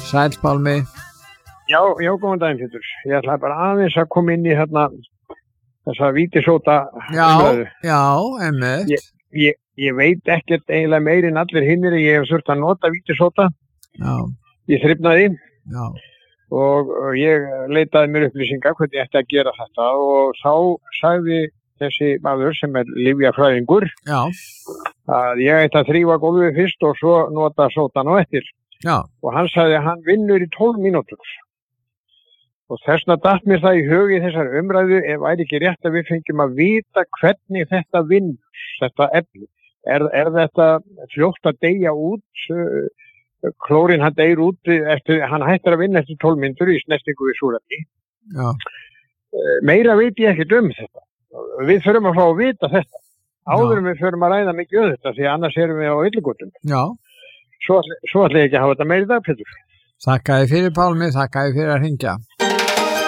Sæll Pálmi. Já, góðan daginn Pétur. Ég ætla bara aðeins að koma inn í þessa vítisóta umræðu. Já, einmitt. Ég veit ekkert eiginlega meiri en allir hinnir. Ég hef þurft að nota vítisóta. Já. Ég þrifnaði. Já. Og ég leitaði mér upplýsingar hvernig ég ætti að gera þetta og þá sagði þessi maður sem lyfjafræðingur að ég ætti að þrífa gólfið fyrst og svo nota sótan á eftir. Já. Og hann sagði að hann vinnur í 12 mínútur. Og þessna datt mér það í hug í þessar umræðu væri ekki rétt að við fengjum að vita hvernig þetta vinnur, þetta efni. Er þetta fljótt að deyja út? Klórin hann deyr út hann hættir að vinna eftir 12 mínútur í snertingu við súrefni. Já. Meira veit ég ekkert um þetta. Við þurfum að fá að vita þetta. Áður við þurfum að ræða mikið þetta því annars erum við á yllugutum. Já. Svo ætla ég ekki að hafa þetta meira í dag, Pétur. Þakka þér fyrir Pálmi, þakka þér fyrir að hringja.